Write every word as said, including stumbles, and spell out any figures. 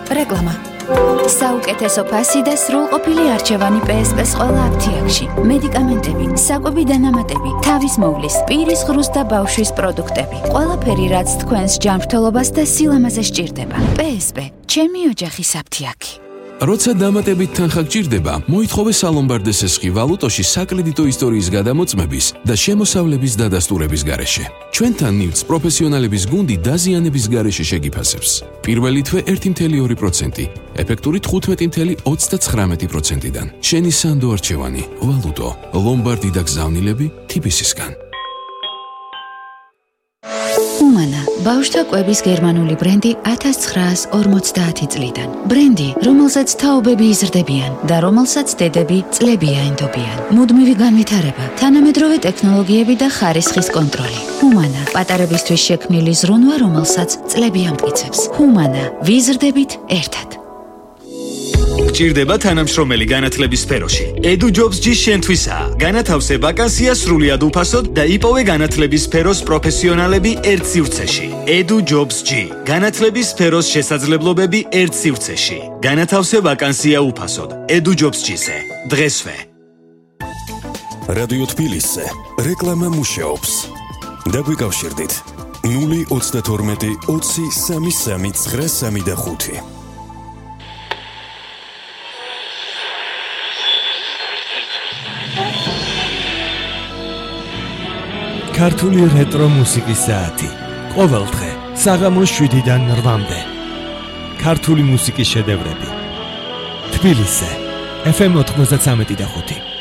რეკლამა. საუკეთესო ფასი და სრულყოფილი არჩევანი პე ეს პე-ს ყველა აფთიაქში. მედიკამენტები, საკვები დანამატები, თავის მოვლის, პირის ღრუს და ბავშვის პროდუქტები. ყველაფერი, რაც თქვენს ჯანმრთელობას და სილამაზე სჭირდება. პე ეს პე, ჩემი ოჯახის აფთიაქი. როცა დამატებით თანხა გჭირდება, მოითხოვე სალომბარდეს ესხი ვალუტოში საკრედიტო ისტორიის გადამოწმების და შემოსავლების დადასტურების გარეშე. ჩვენთან ნივთს პროფესიონალების გუნდი დაზიანების გარეშე შეგიფასებს. პირველი თვე ერთი კoma ორი პროცენტი, ეფექტური თხუთმეტი კoma ოცდაცხრამეტი პროცენტიდან. შენი სანდო არჩევანი, ვალუტო, ლომბარდი და გზავნილები თი ბი ეს-ისგან. უმანა, ბავშვთა კვების გერმანული ბრენდი ათას ცხრაას ორმოცდაათი წლიდან. ბრენდი, რომელსაც თაობები იზრდებიან და რომელსაც დედები წლები აენდობიან. მუდმივი განვითარება, თანამედროვე ტექნოლოგიები და ხარისხის კონტროლი. უმანა, პატარებისთვის შექმნილი ზრუნვა, რომელსაც წლები ამტკიცებს. უმანა, ვიზრდებით ერთად. გჭირდება თანამშრომელი განათლების სფეროში. Edu Jobs G შენთვისაა. განათავსე ვაკანსია სრულიად უფასოდ და იპოვე განათლების სფეროს პროფესიონალები ერთ სივრცეში. Edu Jobs G. განათლების სფეროს შესაძლებლობები ერთ სივრცეში. განათავსე ვაკანსია უფასოდ. Edu Jobs G-ზე. დღესვე. რადიო თბილისზე რეკლამა მუშაობს. დაგვიკავშირდით ნული ოცდათორმეტი ოცი სამი სამი ცხრა სამი და ხუთი. ქართული რეტრო მუსიკის საათი. ყოველდღე საღამოს შვიდიდან რვამდე. ქართული მუსიკის შედევრები. თბილისზე ეფ ემ ოთხმოცდათვრამეტი და ხუთი.